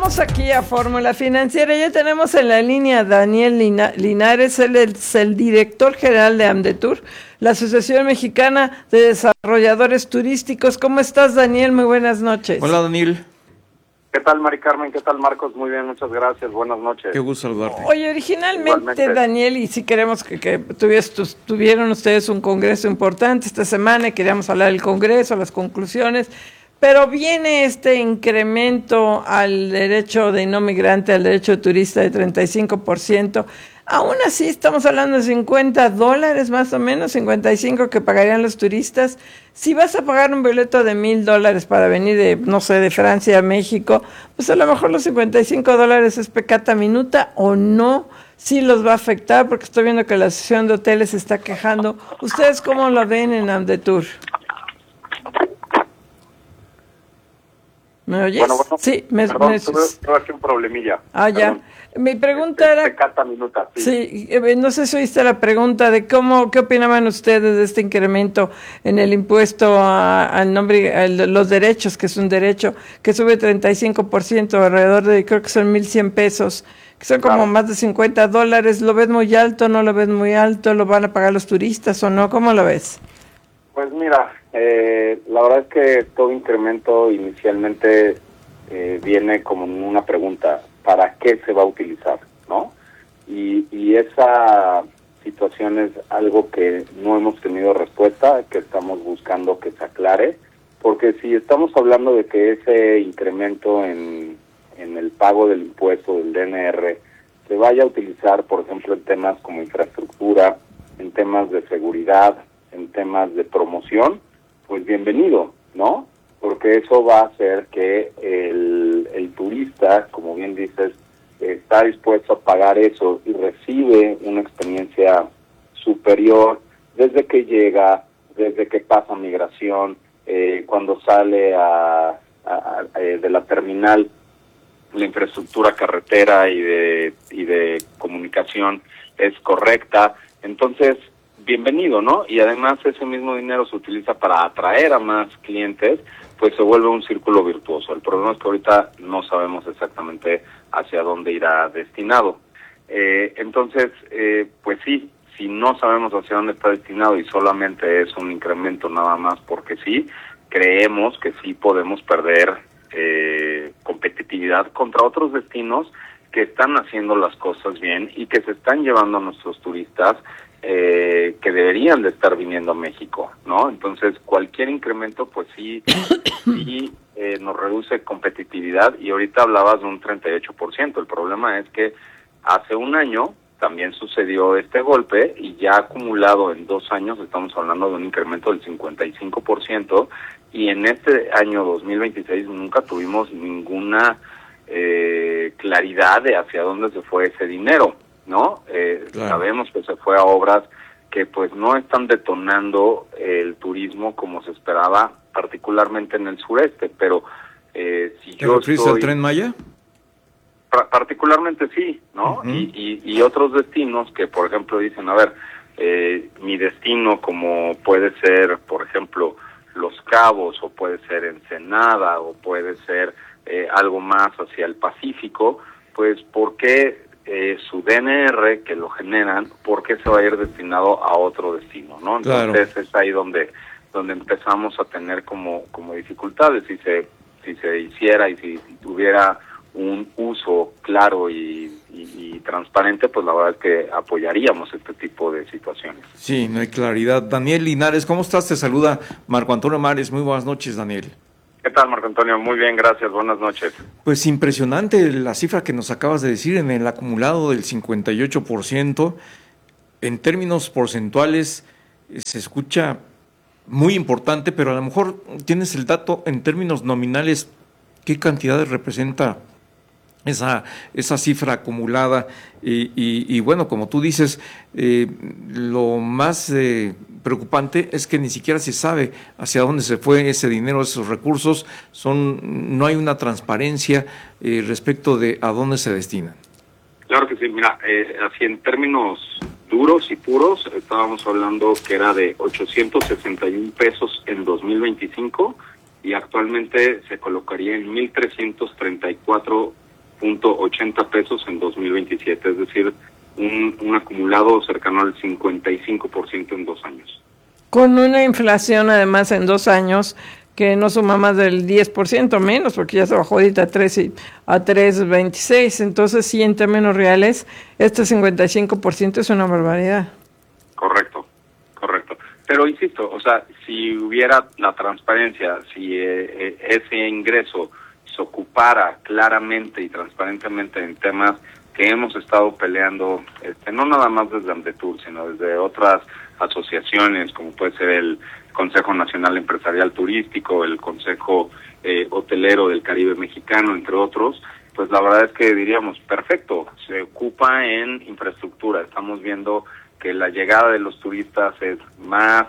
Regresamos aquí a Fórmula Financiera. Ya tenemos en la línea a Daniel Linares, él es el director general de AMDETUR, la Asociación Mexicana de Desarrolladores Turísticos. ¿Cómo estás, Daniel? Muy buenas noches. Hola, Daniel. ¿Qué tal, Mari Carmen? ¿Qué tal, Marcos? Muy bien, muchas gracias. Buenas noches. Qué gusto saludarte. Oye, originalmente, Igualmente. Daniel, y si queremos que tuvieron ustedes un congreso importante esta semana y queríamos hablar del congreso, las conclusiones, pero viene este incremento al derecho de no migrante, al derecho de turista de 35%. Aún así estamos hablando de $50 más o menos, 55 que pagarían los turistas. Si vas a pagar un boleto de $1,000 para venir de, no sé, de Francia a México, pues a lo mejor los $55 es peccata minuta o no, sí los va a afectar, porque estoy viendo que la Asociación de Hoteles se está quejando. ¿Ustedes cómo lo ven en AMDETUR? ¿Me oyes? Bueno, sí, perdón, tuve aquí un problemilla. Ah, ya. Perdón. Mi pregunta era... Peccata minuta, sí, no sé si oíste la pregunta de qué opinaban ustedes de este incremento en el impuesto al nombre, a los derechos, que es un derecho que sube 35%, alrededor de, creo que son 1,100 pesos, que son como más de $50. ¿Lo ves muy alto, no lo ves muy alto? ¿Lo van a pagar los turistas o no? ¿Cómo lo ves? Pues mira, la verdad es que todo incremento inicialmente viene como una pregunta, ¿para qué se va a utilizar? ¿No? Y esa situación es algo que no hemos tenido respuesta, que estamos buscando que se aclare, porque si estamos hablando de que ese incremento en el pago del impuesto del DNR se vaya a utilizar, por ejemplo, en temas como infraestructura, en temas de seguridad, en temas de promoción, pues bienvenido, ¿no? Porque eso va a hacer que el turista, como bien dices, está dispuesto a pagar eso y recibe una experiencia superior desde que llega, desde que pasa migración, cuando sale de la terminal, la infraestructura carretera y de comunicación es correcta. Entonces, bienvenido, ¿no? Y además ese mismo dinero se utiliza para atraer a más clientes, pues se vuelve un círculo virtuoso. El problema es que ahorita no sabemos exactamente hacia dónde irá destinado. Entonces, pues sí, si no sabemos hacia dónde está destinado y solamente es un incremento nada más porque sí, creemos que sí podemos perder competitividad contra otros destinos que están haciendo las cosas bien y que se están llevando a nuestros turistas que deberían de estar viniendo a México, ¿no? Entonces, cualquier incremento, pues sí nos reduce competitividad, y ahorita hablabas de un 38%. El problema es que hace un año también sucedió este golpe y ya acumulado en 2 años estamos hablando de un incremento del 55%, y en este año 2026 nunca tuvimos ninguna claridad de hacia dónde se fue ese dinero, ¿no? Claro. Sabemos que se fue a obras que pues no están detonando el turismo como se esperaba, particularmente en el sureste, pero si ¿Te refieres al Tren Maya? Particularmente sí, ¿no? Uh-huh. Y otros destinos que, por ejemplo, dicen, a ver, mi destino como puede ser, por ejemplo, Los Cabos, o puede ser Ensenada, o puede ser algo más hacia el Pacífico, pues ¿por qué su DNR que lo generan, por qué se va a ir destinado a otro destino, ¿no? Entonces claro, es ahí donde empezamos a tener como dificultades. Si se hiciera y si tuviera un uso claro y transparente, pues la verdad es que apoyaríamos este tipo de situaciones. Sí, no hay claridad. Daniel Linares, ¿cómo estás? Te saluda Marco Antonio Mares. Muy buenas noches, Daniel. ¿Qué tal, Marco Antonio? Muy bien, gracias. Buenas noches. Pues impresionante la cifra que nos acabas de decir en el acumulado del 58%. En términos porcentuales se escucha muy importante, pero a lo mejor tienes el dato en términos nominales, ¿qué cantidades representa esa cifra acumulada? Y bueno, como tú dices, lo más preocupante es que ni siquiera se sabe hacia dónde se fue ese dinero, esos recursos. No hay una transparencia respecto de a dónde se destinan. Claro que sí, mira, así en términos duros y puros, estábamos hablando que era de 861 pesos en 2025 y actualmente se colocaría en 1,334 pesos en 2027, es decir, un acumulado cercano al 55% en 2 años. Con una inflación además en 2 años que no suma más del 10% menos, porque ya se bajó ahorita a 3.26, entonces sí, en términos reales, este 55% es una barbaridad. Correcto. Pero insisto, o sea, si hubiera la transparencia, si ese ingreso se ocupara claramente y transparentemente en temas que hemos estado peleando, no nada más desde Amdetur, sino desde otras asociaciones, como puede ser el Consejo Nacional Empresarial Turístico, el Consejo Hotelero del Caribe Mexicano, entre otros, pues la verdad es que diríamos, perfecto, se ocupa en infraestructura. Estamos viendo que la llegada de los turistas es más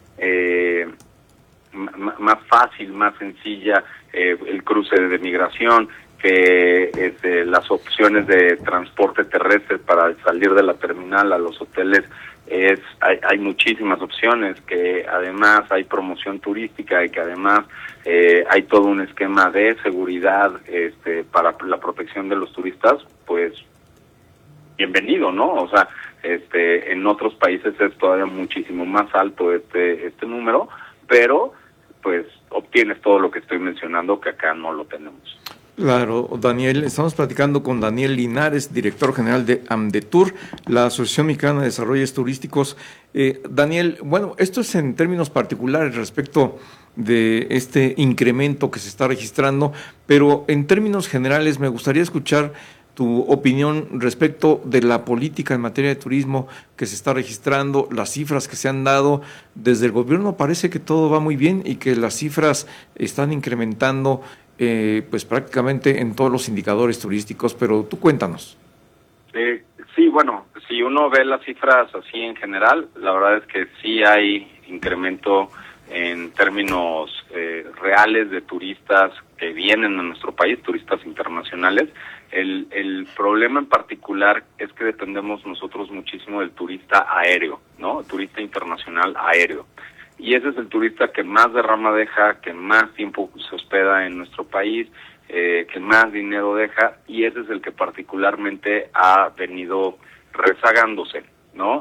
fácil, más sencilla, el cruce de migración, que las opciones de transporte terrestre para salir de la terminal a los hoteles, hay muchísimas opciones, que además hay promoción turística y que además hay todo un esquema de seguridad para la protección de los turistas. Pues bienvenido, ¿no? O sea, en otros países es todavía muchísimo más alto este número, pero pues obtienes todo lo que estoy mencionando, que acá no lo tenemos. Claro, Daniel, estamos platicando con Daniel Linares, director general de Amdetur, la Asociación Mexicana de Desarrollos Turísticos. Daniel, bueno, esto es en términos particulares respecto de este incremento que se está registrando, pero en términos generales me gustaría escuchar tu opinión respecto de la política en materia de turismo que se está registrando, las cifras que se han dado. Desde el gobierno parece que todo va muy bien y que las cifras están incrementando pues prácticamente en todos los indicadores turísticos, pero tú cuéntanos. Sí, bueno, si uno ve las cifras así en general, la verdad es que sí hay incremento en términos reales de turistas que vienen a nuestro país, turistas internacionales. El problema en particular es que dependemos nosotros muchísimo del turista aéreo, ¿no? El turista internacional aéreo. Y ese es el turista que más derrama deja, que más tiempo se hospeda en nuestro país, que más dinero deja, y ese es el que particularmente ha venido rezagándose, ¿no?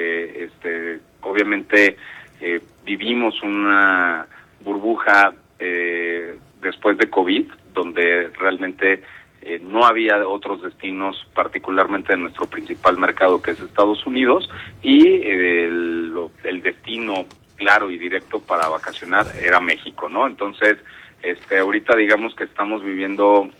Obviamente vivimos una burbuja después de COVID, donde realmente no había otros destinos, particularmente en nuestro principal mercado, que es Estados Unidos, y el destino claro y directo para vacacionar era México, ¿no? Entonces, ahorita digamos que estamos viviendo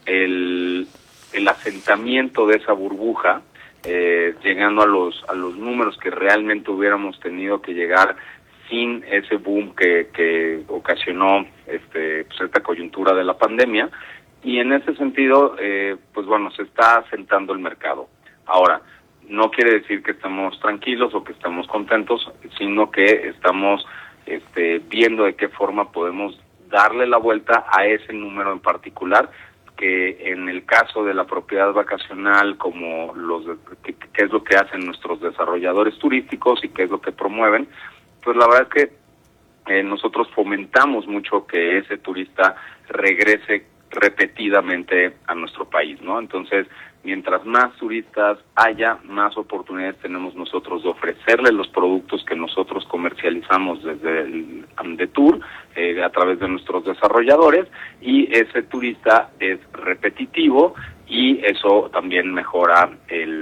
el asentamiento de esa burbuja, llegando a los números que realmente hubiéramos tenido que llegar sin ese boom que ocasionó esta coyuntura de la pandemia. Y en ese sentido, pues bueno, se está asentando el mercado. Ahora, no quiere decir que estemos tranquilos o que estemos contentos, sino que estamos viendo de qué forma podemos darle la vuelta a ese número en particular, que en el caso de la propiedad vacacional, como qué es lo que hacen nuestros desarrolladores turísticos y qué es lo que promueven, pues la verdad es que nosotros fomentamos mucho que ese turista regrese repetidamente a nuestro país, ¿no? Entonces, mientras más turistas haya, más oportunidades tenemos nosotros de ofrecerle los productos que nosotros comercializamos desde el Amdetur, a través de nuestros desarrolladores, y ese turista es repetitivo, y eso también mejora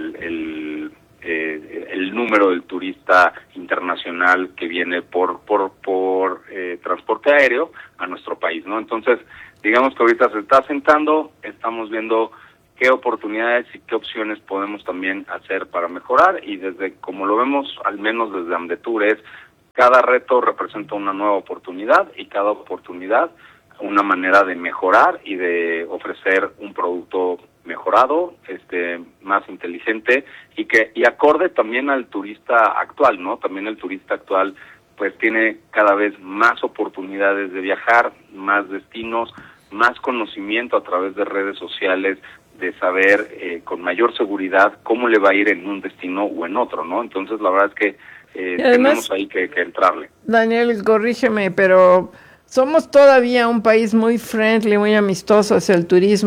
el número del turista internacional que viene por transporte aéreo a nuestro país, ¿no? Entonces, digamos que ahorita se está asentando, estamos viendo qué oportunidades y qué opciones podemos también hacer para mejorar, y desde como lo vemos, al menos desde Amdetur, cada reto representa una nueva oportunidad, y cada oportunidad una manera de mejorar y de ofrecer un producto mejorado, más inteligente y acorde también al turista actual, ¿no? También el turista actual pues tiene cada vez más oportunidades de viajar, más destinos, más conocimiento a través de redes sociales, de saber con mayor seguridad cómo le va a ir en un destino o en otro, ¿no? Entonces la verdad es que además, tenemos ahí que entrarle. Daniel, corrígeme, pero somos todavía un país muy friendly, muy amistoso hacia el turismo.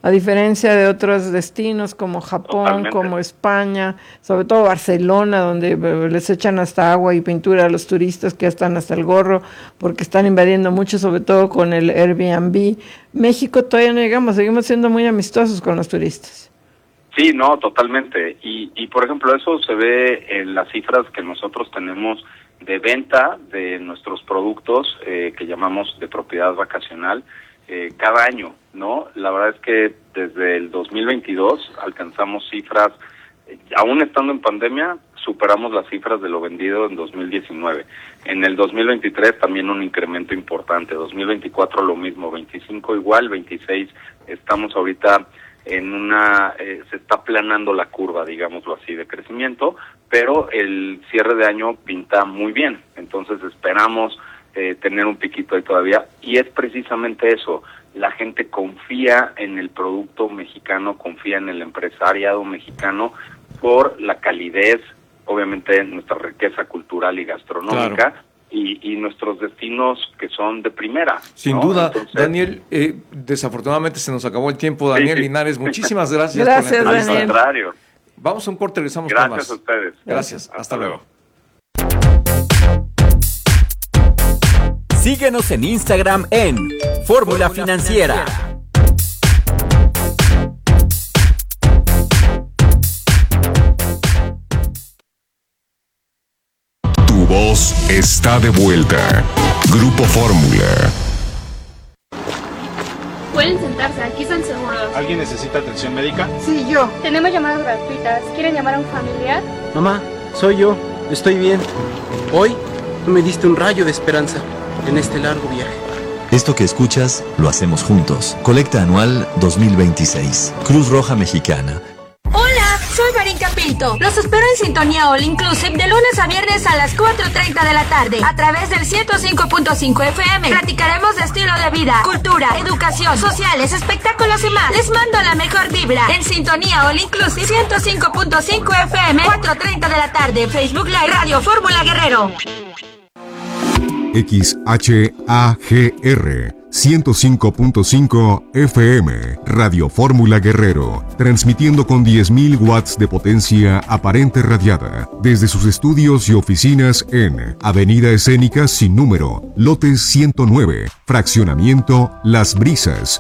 a diferencia de otros destinos como Japón, Totalmente. como España, sobre todo Barcelona, donde les echan hasta agua y pintura a los turistas que ya están hasta el gorro, porque están invadiendo mucho, sobre todo con el Airbnb. México todavía no llegamos, seguimos siendo muy amistosos con los turistas. Sí, no, totalmente. Y por ejemplo, eso se ve en las cifras que nosotros tenemos de venta de nuestros productos que llamamos de propiedad vacacional cada año, ¿no? La verdad es que desde el 2022 alcanzamos cifras, aún estando en pandemia, superamos las cifras de lo vendido en 2019. En el 2023 también un incremento importante, 2024 lo mismo, 25 igual, 26 estamos ahorita en se está aplanando la curva, digámoslo así, de crecimiento, pero el cierre de año pinta muy bien, entonces esperamos tener un piquito ahí todavía, y es precisamente eso, la gente confía en el producto mexicano, confía en el empresariado mexicano por la calidez, obviamente nuestra riqueza cultural y gastronómica, claro, y nuestros destinos que son de primera. Sin duda. Entonces, Daniel, desafortunadamente se nos acabó el tiempo. Daniel Linares, muchísimas gracias. Gracias, por la Daniel. Al contrario. Vamos a un corte, regresamos con más. Gracias a ustedes. Gracias, hasta luego. Síguenos en Instagram en Fórmula Financiera. Tu voz está de vuelta. Grupo Fórmula. Pueden sentarse, aquí están seguros. ¿Alguien necesita atención médica? Sí, yo. Tenemos llamadas gratuitas. ¿Quieren llamar a un familiar? Mamá, soy yo. Estoy bien. Hoy tú me diste un rayo de esperanza en este largo viaje. Esto que escuchas, lo hacemos juntos. Colecta anual 2026. Cruz Roja Mexicana. Hola, soy Marinka Pinto. Los espero en Sintonía All Inclusive de lunes a viernes a las 4:30 de la tarde a través del 105.5 FM. Platicaremos de estilo de vida, cultura, educación, sociales, espectáculos y más. Les mando la mejor vibra en Sintonía All Inclusive 105.5 FM, 4:30 de la tarde. Facebook Live Radio Fórmula Guerrero. XHAGR 105.5 FM, Radio Fórmula Guerrero, transmitiendo con 10.000 watts de potencia aparente radiada, desde sus estudios y oficinas en Avenida Escénica sin número, lote 109, fraccionamiento Las Brisas,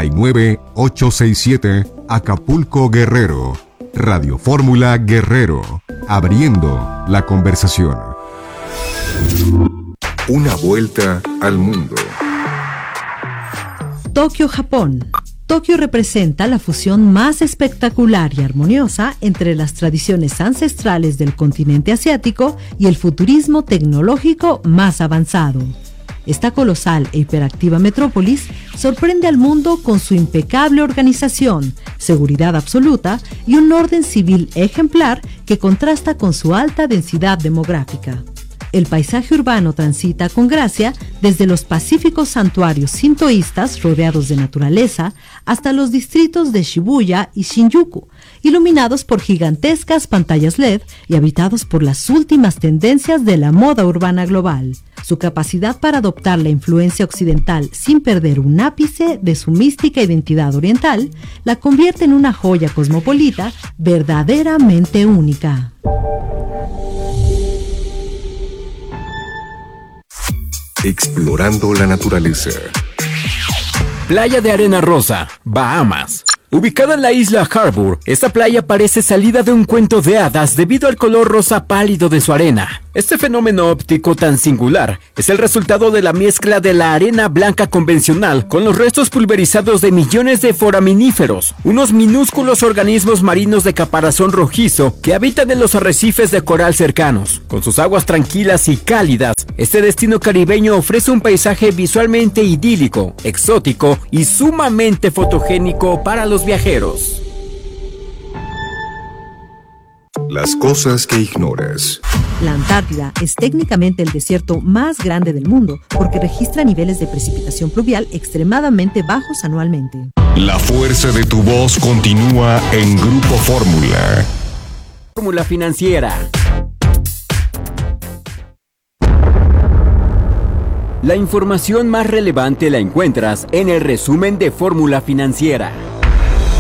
39867, Acapulco, Guerrero. Radio Fórmula Guerrero, abriendo la conversación. Una vuelta al mundo. Tokio, Japón. Tokio representa la fusión más espectacular y armoniosa entre las tradiciones ancestrales del continente asiático y el futurismo tecnológico más avanzado. Esta colosal e hiperactiva metrópolis sorprende al mundo con su impecable organización, seguridad absoluta y un orden civil ejemplar que contrasta con su alta densidad demográfica. El paisaje urbano transita con gracia desde los pacíficos santuarios sintoístas rodeados de naturaleza hasta los distritos de Shibuya y Shinjuku, iluminados por gigantescas pantallas LED y habitados por las últimas tendencias de la moda urbana global. Su capacidad para adoptar la influencia occidental sin perder un ápice de su mística identidad oriental la convierte en una joya cosmopolita verdaderamente única. Explorando la naturaleza. Playa de Arena Rosa, Bahamas. Ubicada en la isla Harbour, esta playa parece salida de un cuento de hadas debido al color rosa pálido de su arena. Este fenómeno óptico tan singular es el resultado de la mezcla de la arena blanca convencional con los restos pulverizados de millones de foraminíferos, unos minúsculos organismos marinos de caparazón rojizo que habitan en los arrecifes de coral cercanos. Con sus aguas tranquilas y cálidas, este destino caribeño ofrece un paisaje visualmente idílico, exótico y sumamente fotogénico para los viajeros. Las cosas que ignoras. La Antártida es técnicamente el desierto más grande del mundo porque registra niveles de precipitación pluvial extremadamente bajos anualmente. La fuerza de tu voz continúa en Grupo Fórmula. Fórmula Financiera. La información más relevante la encuentras en el resumen de Fórmula Financiera.